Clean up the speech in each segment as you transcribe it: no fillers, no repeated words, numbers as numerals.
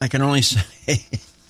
I can only say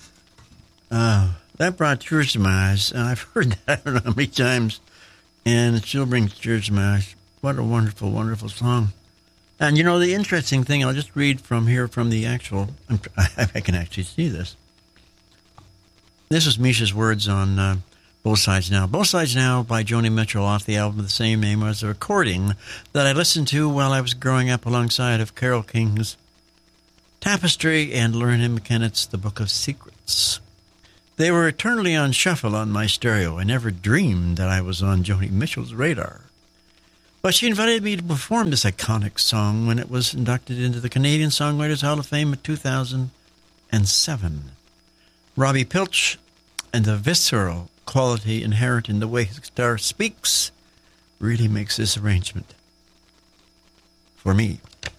that brought tears to my eyes. And I've heard that I don't know how many times, and it still brings tears to my eyes. What a wonderful, wonderful song. And, you know, the interesting thing, I'll just read from here from the actual, I can actually see this. This is Misha's words on Both Sides Now. Both Sides Now by Joni Mitchell off the album of the same name was a recording that I listened to while I was growing up alongside of Carole King's Tapestry and Lauren M. McKennett's The Book of Secrets. They were eternally on shuffle on my stereo. I never dreamed that I was on Joni Mitchell's radar. But she invited me to perform this iconic song when it was inducted into the Canadian Songwriters Hall of Fame in 2007. Robbie Pilch and the visceral quality inherent in the way his guitar speaks really makes this arrangement for me.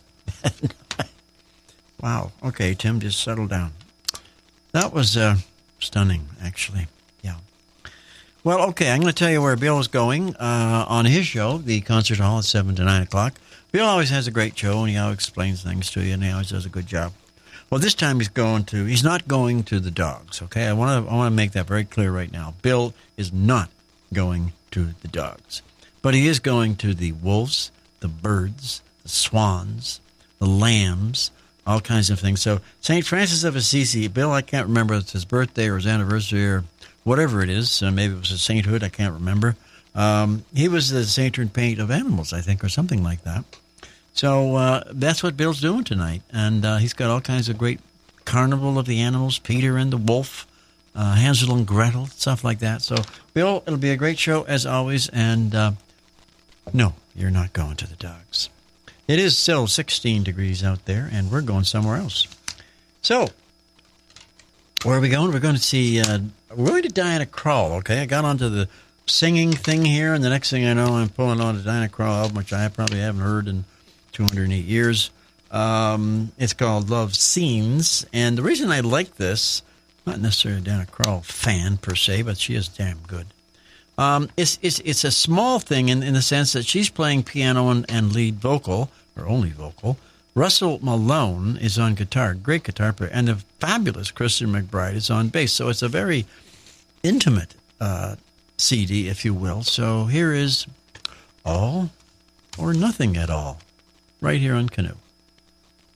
Wow. Okay, Tim, just settle down. That was stunning, actually. Yeah. Well, okay, I'm going to tell you where Bill is going on his show, the Concert Hall at 7 to 9 o'clock. Bill always has a great show, and he always explains things to you, and he always does a good job. Well, this time he's not going to the Dogs, okay? I want to make that very clear right now. Bill is not going to the Dogs. But he is going to the Wolves, the Birds, the Swans, the Lambs, all kinds of things. So St. Francis of Assisi, Bill, I can't remember if it's his birthday or his anniversary or whatever it is. Maybe it was a sainthood, I can't remember. He was the patron of animals, I think, or something like that. So that's what Bill's doing tonight. And he's got all kinds of great Carnival of the Animals, Peter and the Wolf, Hansel and Gretel, stuff like that. So, Bill, it'll be a great show as always. And no, you're not going to the Dogs. It is still 16 degrees out there, and we're going somewhere else. So, where are we going? We're going to see, we're going to Diana Krall, okay? I got onto the singing thing here, and the next thing I know, I'm pulling on the Diana Krall album, which I probably haven't heard in 208 years. It's called Love Scenes, and the reason I like this, not necessarily a Diana Krall fan per se, but she is damn good. It's a small thing in the sense that she's playing piano and lead vocal, or only vocal. Russell Malone is on guitar, great guitar player, and the fabulous Kristen McBride is on bass. So it's a very intimate CD, if you will. So here is All or Nothing at All, right here on Canoe.